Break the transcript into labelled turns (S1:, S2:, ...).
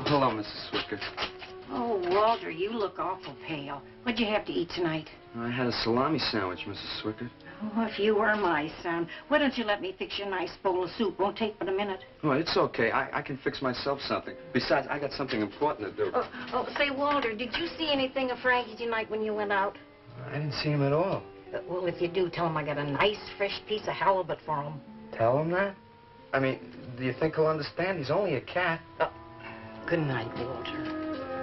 S1: Hello, Mrs. Swicker.
S2: Oh, Walter, you look awful pale. What'd you have to eat tonight?
S1: I had a salami sandwich, Mrs. Swicker.
S2: Oh, if you were my son, why don't you let me fix you a nice bowl of soup? Won't take but a minute.
S1: Oh, it's okay. I can fix myself something. Besides, I got something important to do.
S2: Say, Walter, did you see anything of Frankie tonight when you went out?
S1: I didn't see him at all.
S2: Well, if you do, tell him I got a nice, fresh piece of halibut for him.
S1: Tell him that? I mean, do you think he'll understand? He's only a cat.
S2: Good night, Walter.